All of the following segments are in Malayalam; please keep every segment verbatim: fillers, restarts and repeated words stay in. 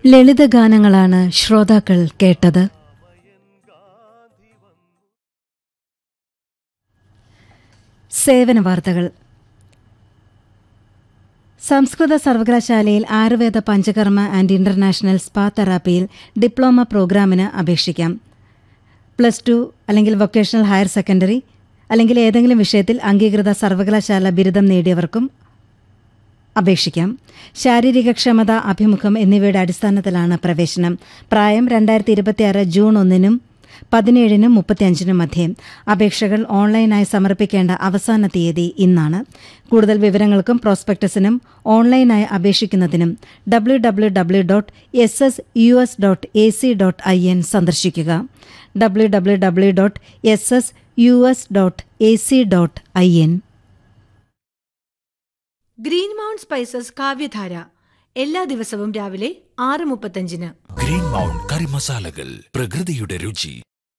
ലളിതഗാനങ്ങളാണ് ശ്രോതാക്കൾ കേട്ടത്. സേവന വാർത്തകൾ. സംസ്കൃത സർവകലാശാലയിൽ Ayurveda panchakarma and international spa തെറാപ്പിയിൽ diploma പ്രോഗ്രാമിന് അപേക്ഷിക്കാം. പ്ലസ് ടു അല്ലെങ്കിൽ വൊക്കേഷണൽ ഹയർ സെക്കൻഡറി അല്ലെങ്കിൽ ഏതെങ്കിലും വിഷയത്തിൽ അംഗീകൃത സർവകലാശാല ബിരുദം നേടിയവർക്കും അപേക്ഷിക്കാം. ശാരീരികക്ഷമത, അഭിമുഖം എന്നിവയുടെ അടിസ്ഥാനത്തിലാണ് പ്രവേശനം. പ്രായം രണ്ടായിരത്തി ഇരുപത്തിയാറ് ജൂൺ ഒന്നിനും പതിനേഴിനും മുപ്പത്തിയഞ്ചിനും മധ്യേ. അപേക്ഷകൾ ഓൺലൈനായി സമർപ്പിക്കേണ്ട അവസാന തീയതി ഇന്നാണ്. കൂടുതൽ വിവരങ്ങൾക്കും പ്രോസ്പെക്ടസിനും ഓൺലൈനായി അപേക്ഷിക്കുന്നതിനും W W W dot S S U S dot A C dot I N സന്ദർശിക്കുക. W W W dot S S U S dot A C dot I N. Green mount spices കാവ്യധാര എല്ലാ ദിവസവും രാവിലെ ആറ് മുപ്പത്തഞ്ചിന്. ഗ്രീൻ മൗണ്ട് കറി മസാലകൾ, പ്രകൃതിയുടെ രുചി.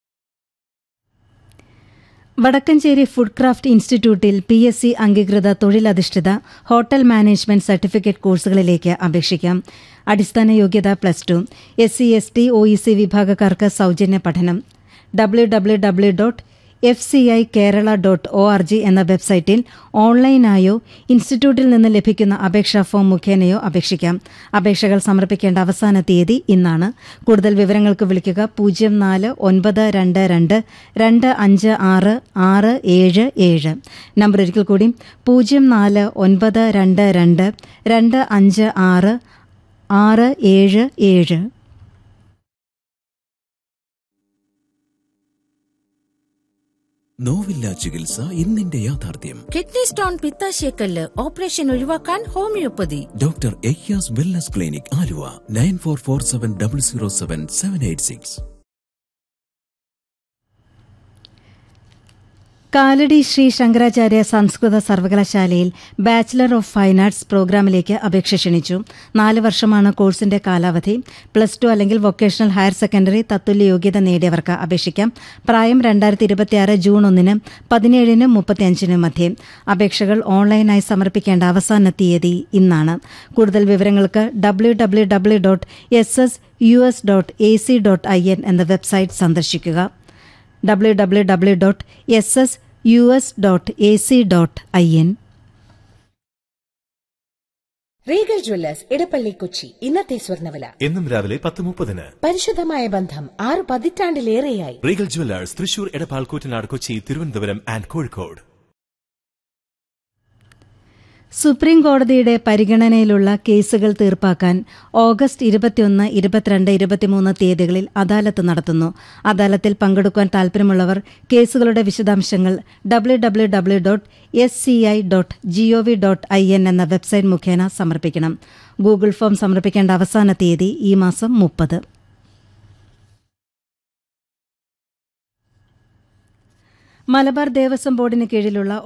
വടക്കഞ്ചേരി ഫുഡ് ക്രാഫ്റ്റ് ഇൻസ്റ്റിറ്റ്യൂട്ടിൽ പി എസ് സി അംഗീകൃത തൊഴിലധിഷ്ഠിത ഹോട്ടൽ മാനേജ്മെന്റ് സർട്ടിഫിക്കറ്റ് കോഴ്സുകളിലേക്ക് അപേക്ഷിക്കാം. അടിസ്ഥാന യോഗ്യത plus two. S C S T O E C വിഭാഗക്കാർക്ക് സൗജന്യ പഠനം. W W W dot F C I Kerala dot O R G എന്ന വെബ്സൈറ്റിൽ ഓൺലൈനായോ ഇൻസ്റ്റിറ്റ്യൂട്ടിൽ നിന്ന് ലഭിക്കുന്ന അപേക്ഷാ ഫോം മുഖേനയോ അപേക്ഷിക്കാം. അപേക്ഷകൾ സമർപ്പിക്കേണ്ട അവസാന തീയതി ഇന്നാണ്. കൂടുതൽ വിവരങ്ങൾക്ക് വിളിക്കുക പൂജ്യം നാല് ഒൻപത് രണ്ട് രണ്ട് രണ്ട് അഞ്ച് ആറ് ആറ് ഏഴ് ഏഴ്. നമ്പർ ഒരിക്കൽ കൂടി പൂജ്യം നാല് ഒൻപത് രണ്ട് രണ്ട് രണ്ട് അഞ്ച് ആറ് ആറ് ഏഴ് ഏഴ്. നോവില്ല ചികിത്സ ഇന്നിന്റെ യാഥാർത്ഥ്യം. കിഡ്നി സ്റ്റോൺ, പിത്താശയക്കല്ല് ഓപ്പറേഷൻ ഒഴിവാക്കാൻ homeopathy. Doctor Ayyaz wellness clinic, Aluva. Nine four four seven double zero seven seven eight six. Kalady Shri Shankaracharya സംസ്കൃത സർവകലാശാലയിൽ ബാച്ചിലർ ഓഫ് ഫൈൻ ആർട്സ് പ്രോഗ്രാമിലേക്ക് അപേക്ഷ ക്ഷണിച്ചു. നാല് വർഷമാണ് കോഴ്സിന്റെ കാലാവധി. പ്ലസ് ടു അല്ലെങ്കിൽ വൊക്കേഷണൽ ഹയർ സെക്കൻഡറി തത്തുല്യ യോഗ്യത നേടിയവർക്ക് അപേക്ഷിക്കാം. പ്രായം രണ്ടായിരത്തി ഇരുപത്തിയാറ് ജൂൺ ഒന്നിന് പതിനേഴിനും മുപ്പത്തിയഞ്ചിനും മധ്യേ. അപേക്ഷകൾ ഓൺലൈനായി സമർപ്പിക്കേണ്ട അവസാന തീയതി ഇന്നാണ്. കൂടുതൽ വിവരങ്ങൾക്ക് W W W dot S S U S dot A C dot I N എന്ന വെബ്സൈറ്റ് സന്ദർശിക്കുക. W W W dot S S U S dot A C dot I N. Regal Jewellers Edappally Kochi. ഇന്നത്തെ സ്വർണ്ണവില എന്നും രാവിലെ പത്ത് മുപ്പതിന്. പരിശുദ്ധമായ ബന്ധം ആറ് പതിറ്റാണ്ടിലേറെയായി. Regal Jewellers Thrissur, Edappal, Koottanad, Kochi, Thiruvananthapuram and Kozhikode. Supreme കോടതിയുടെ പരിഗണനയിലുള്ള കേസുകൾ തീർപ്പാക്കാൻ ഓഗസ്റ്റ് ഇരുപത്തിയൊന്ന്, ഇരുപത്തിരണ്ട്, ഇരുപത്തിമൂന്ന് തീയതികളിൽ അദാലത്ത് നടത്തുന്നു. അദാലത്തിൽ പങ്കെടുക്കാൻ താൽപര്യമുള്ളവർ കേസുകളുടെ വിശദാംശങ്ങൾ W W W dot S C I dot G O V dot I N എന്ന വെബ്സൈറ്റ് മുഖേന സമർപ്പിക്കണം. ഗൂഗിൾ ഫോം സമർപ്പിക്കേണ്ട അവസാന തീയതി ഈ മാസം മുപ്പത്. മലബാർ ദേവസ്വം ബോർഡിന് കീഴിലുള്ള